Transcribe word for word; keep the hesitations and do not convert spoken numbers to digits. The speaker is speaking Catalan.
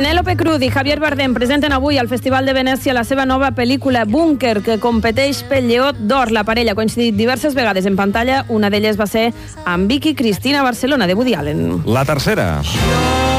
Penélope Cruz i Javier Bardem presenten avui al Festival de Venècia la seva nova pel·lícula Búnquer, que competeix pel Lleó d'Or. La parella ha coincidit diverses vegades en pantalla. Una d'elles va ser amb Vicky Cristina Barcelona, de Woody Allen. La tercera.